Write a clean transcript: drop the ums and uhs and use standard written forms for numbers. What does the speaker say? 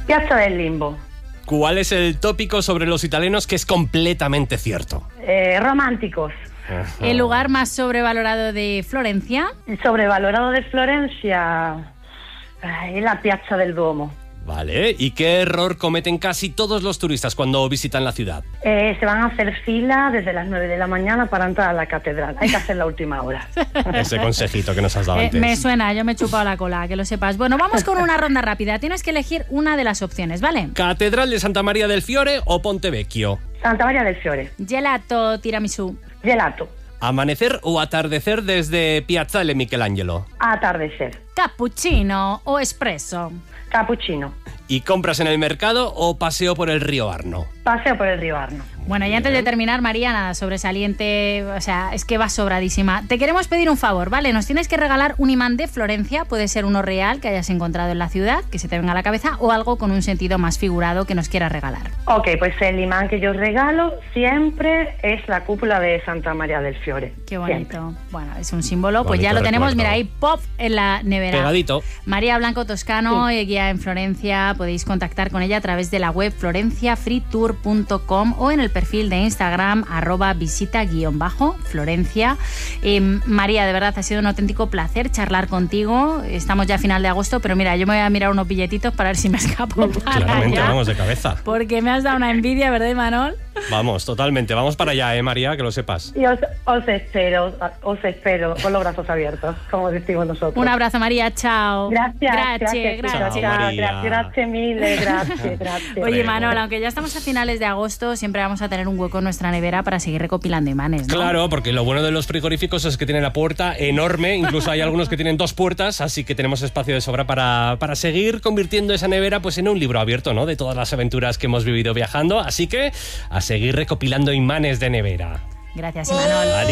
Piazza del Limbo. ¿Cuál es el tópico sobre los italianos que es completamente cierto? Románticos. ¿El lugar más sobrevalorado de Florencia? Sobrevalorado de Florencia es la Piazza del Duomo. Vale, ¿y qué error cometen casi todos los turistas cuando visitan la ciudad? Se van a hacer fila desde las 9 de la mañana para entrar a la catedral. Hay que hacer la última hora. Ese consejito que nos has dado antes. Me suena, yo me he chupado la cola, que lo sepas. Bueno, vamos con una ronda rápida. Tienes que elegir una de las opciones, ¿vale? ¿Catedral de Santa María del Fiore o Ponte Vecchio? Santa María del Fiore. Gelato, tiramisù. Gelato. ¿Amanecer o atardecer desde Piazzale Michelangelo? Atardecer. Cappuccino o espresso. Cappuccino. ¿Y compras en el mercado o paseo por el río Arno? Paseo por el río Arno. Bueno, y antes de terminar, María, nada sobresaliente, o sea, es que va sobradísima. Te queremos pedir un favor, ¿vale? Nos tienes que regalar un imán de Florencia, puede ser uno real que hayas encontrado en la ciudad, que se te venga a la cabeza, o algo con un sentido más figurado que nos quieras regalar. Ok, pues el imán que yo regalo siempre es la cúpula de Santa María del Fiore. Qué bonito. Siempre. Bueno, es un símbolo, pues bonito ya lo tenemos, recuerdo. mira ahí, pop en la nevera. Pegadito. María Blanco Toscano, guía en Florencia, podéis contactar con ella a través de la web florenciafreetour.com o en el perfil de Instagram @visita_Florencia. María, de verdad ha sido un auténtico placer charlar contigo. Estamos ya a final de agosto, pero mira, yo me voy a mirar unos billetitos para ver si me escapo para Claramente, allá, vamos de cabeza. porque me has dado una envidia, ¿verdad, Imanol? Vamos, totalmente. Vamos para allá, María, que lo sepas. Y os espero con los brazos abiertos, como decimos nosotros. Un abrazo, María, chao. Gracias. Grazie. María. Grazie mille, grazie. Oye, Manol, aunque ya estamos a finales de agosto, siempre vamos a tener un hueco en nuestra nevera para seguir recopilando imanes, ¿no? Claro, porque lo bueno de los frigoríficos es que tienen la puerta enorme, incluso hay algunos que tienen 2 puertas, así que tenemos espacio de sobra para seguir convirtiendo esa nevera pues en un libro abierto, ¿no? De todas las aventuras que hemos vivido viajando, así que a seguir recopilando imanes de nevera. Gracias, Imanol.